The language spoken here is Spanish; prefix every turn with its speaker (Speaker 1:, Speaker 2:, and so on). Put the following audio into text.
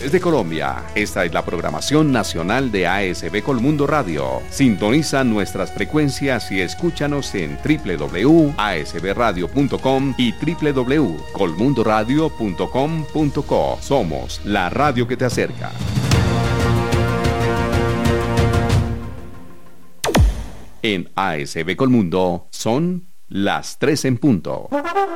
Speaker 1: Desde Colombia, esta es la programación nacional de ASB Colmundo Radio. Sintoniza nuestras frecuencias y escúchanos en www.asbradio.com y www.colmundoradio.com.co. Somos la radio que te acerca. En ASB Colmundo son las 3 en punto.